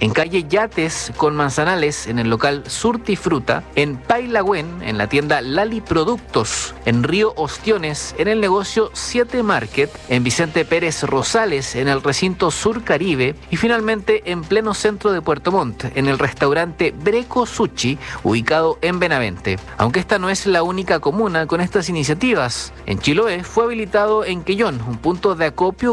en calle Yates con Manzanales, en el local Surtifruta, en Pailagüen, en la tienda Lali Productos, en Río Ostiones, en el negocio 7 Market, en Vicente Pérez Rosales, en el recinto Sur Caribe y finalmente en pleno centro de Puerto Montt, en el restaurante Breco Sushi, ubicado en Benavente. Aunque esta no es la única comuna con estas iniciativas, en Chiloé fue habilitado en Quellón un punto de acopio